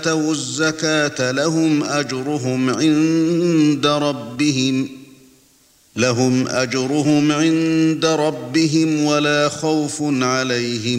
آتَوُا الزَّكَاةَ لَهُمْ أَجْرُهُمْ عِندَ رَبِّهِمْ وَلَا خَوْفٌ عَلَيْهِمْ